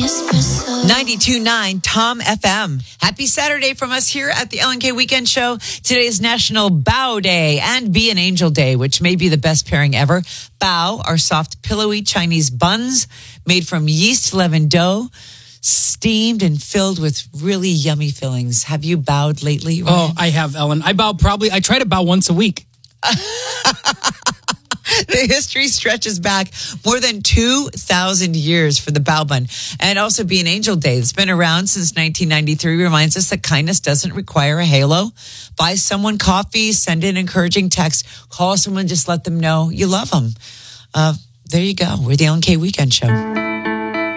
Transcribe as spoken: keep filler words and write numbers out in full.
ninety-two point nine Tom F M. Happy Saturday from us here at the L N K Weekend Show. Today is National Bao Day and Be an Angel Day, which may be the best pairing ever. Bao are soft, pillowy Chinese buns made from yeast leavened dough, steamed and filled with really yummy fillings. Have you bowed lately, Ryan? Oh, I have, Ellen. I bow probably, I try to bow once a week. The history stretches back more than two thousand years for the Bao Bun. And also Be an Angel Day. It's been around since nineteen ninety-three. Reminds us that kindness doesn't require a halo. Buy someone coffee, send an encouraging text, call someone, just let them know you love them. Uh, there you go. We're the L N K Weekend Show.